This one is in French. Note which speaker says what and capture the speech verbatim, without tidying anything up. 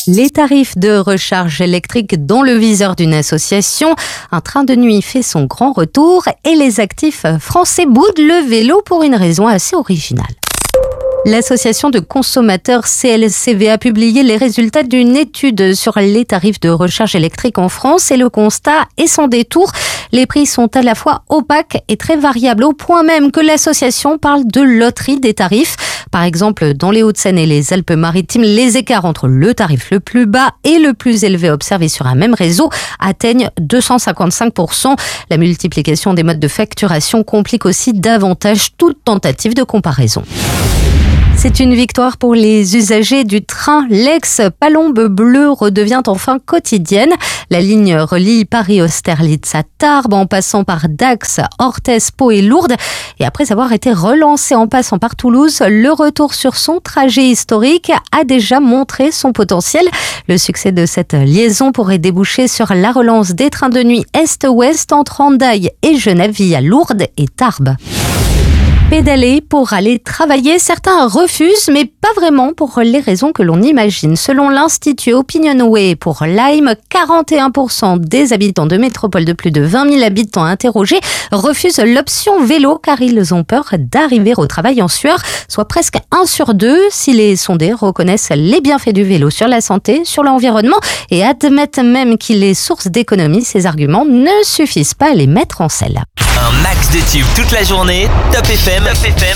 Speaker 1: Les tarifs de recharge électrique dans le viseur d'une association. Un train de nuit fait son grand retour et les actifs français boudent le vélo pour une raison assez originale. L'association de consommateurs C L C V a publié les résultats d'une étude sur les tarifs de recharge électrique en France et le constat est sans détour. Les prix sont à la fois opaques et très variables au point même que l'association parle de loterie des tarifs. Par exemple, dans les Hauts-de-Seine et les Alpes-Maritimes, les écarts entre le tarif le plus bas et le plus élevé observé sur un même réseau atteignent deux cent cinquante-cinq pour cent. La multiplication des modes de facturation complique aussi davantage toute tentative de comparaison. C'est une victoire pour les usagers du train. L'ex-Palombe bleue redevient enfin quotidienne. La ligne relie Paris-Austerlitz à Tarbes en passant par Dax, Orthez, Pau et Lourdes. Et après avoir été relancé en passant par Toulouse, le retour sur son trajet historique a déjà montré son potentiel. Le succès de cette liaison pourrait déboucher sur la relance des trains de nuit Est-Ouest entre Hendaye et Genève via Lourdes et Tarbes. Pédaler pour aller travailler, certains refusent, mais pas vraiment pour les raisons que l'on imagine. Selon l'Institut Opinionway pour Lyme, quarante et un pour cent des habitants de métropole de plus de vingt mille habitants interrogés refusent l'option vélo car ils ont peur d'arriver au travail en sueur, soit presque un sur deux si les sondés reconnaissent les bienfaits du vélo sur la santé, sur l'environnement et admettent même qu'il est source d'économie. Ces arguments ne suffisent pas à les mettre en selle.
Speaker 2: Un max de tubes toute la journée, Top F M, Top F M